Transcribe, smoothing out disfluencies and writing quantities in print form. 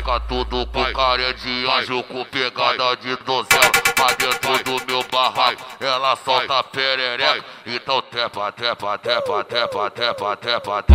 taca tudo com cara de anjo, com pegada de donzela. Mas dentro do meu barraco, ela solta perereca. Então tepa, tepa, tepa, tepa, tepa, tepa, tepa.